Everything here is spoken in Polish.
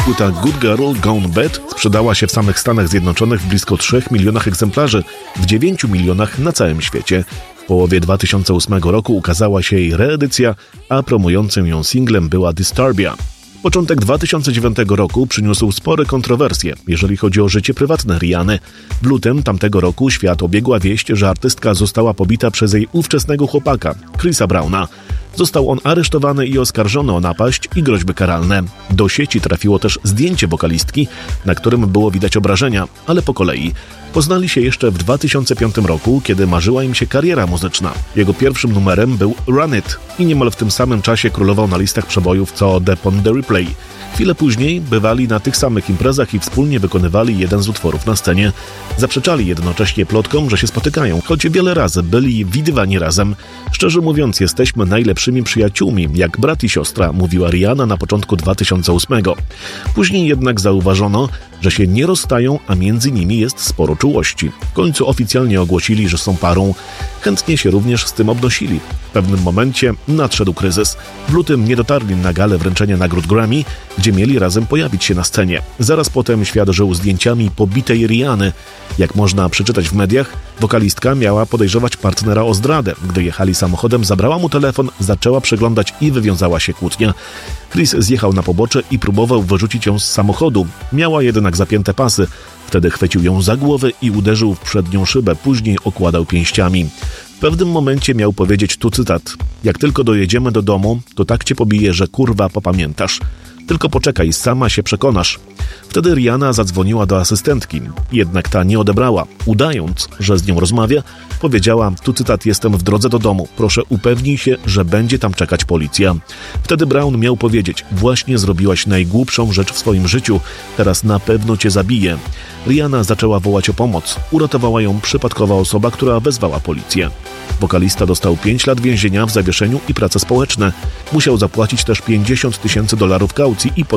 Płyta Good Girl Gone Bad sprzedała się w samych Stanach Zjednoczonych w blisko 3 milionach egzemplarzy, w 9 milionach na całym świecie. W połowie 2008 roku ukazała się jej reedycja, a promującym ją singlem była Disturbia. Początek 2009 roku przyniósł spore kontrowersje, jeżeli chodzi o życie prywatne Rihanny. W lutym tamtego roku świat obiegła wieść, że artystka została pobita przez jej ówczesnego chłopaka, Chrisa Browna. Został on aresztowany i oskarżony o napaść i groźby karalne. Do sieci trafiło też zdjęcie wokalistki, na którym było widać obrażenia, ale po kolei. Poznali się jeszcze w 2005 roku, kiedy marzyła im się kariera muzyczna. Jego pierwszym numerem był Run It i niemal w tym samym czasie królował na listach przebojów co The Pon The Replay. Chwilę później bywali na tych samych imprezach i wspólnie wykonywali jeden z utworów na scenie. Zaprzeczali jednocześnie plotkom, że się spotykają, choć wiele razy byli widywani razem. Szczerze mówiąc, jesteśmy najlepszymi przyjaciółmi, jak brat i siostra, mówiła Rihanna na początku 2008. Później jednak zauważono, że się nie rozstają, a między nimi jest sporo czułości. W końcu oficjalnie ogłosili, że są parą. Chętnie się również z tym obnosili. W pewnym momencie nadszedł kryzys. W lutym nie dotarli na galę wręczenia nagród Grammy, gdzie mieli razem pojawić się na scenie. Zaraz potem świat żył zdjęciami pobitej Rihanny. Jak można przeczytać w mediach, wokalistka miała podejrzewać partnera o zdradę. Gdy jechali samochodem, zabrała mu telefon, zaczęła przeglądać i wywiązała się kłótnia. Chris zjechał na pobocze i próbował wyrzucić ją z samochodu. Miała jednak zapięte pasy. Wtedy chwycił ją za głowę i uderzył w przednią szybę, później okładał pięściami. W pewnym momencie miał powiedzieć tu cytat: jak tylko dojedziemy do domu, to tak cię pobiję, że kurwa popamiętasz. Tylko poczekaj, sama się przekonasz. Wtedy Rihanna zadzwoniła do asystentki, jednak ta nie odebrała. Udając, że z nią rozmawia, powiedziała, tu cytat, jestem w drodze do domu, proszę upewnij się, że będzie tam czekać policja. Wtedy Brown miał powiedzieć, właśnie zrobiłaś najgłupszą rzecz w swoim życiu, teraz na pewno cię zabiję. Rihanna zaczęła wołać o pomoc. Uratowała ją przypadkowa osoba, która wezwała policję. Wokalista dostał 5 lat więzienia w zawieszeniu i prace społeczne. Musiał zapłacić też $50,000 kaucji i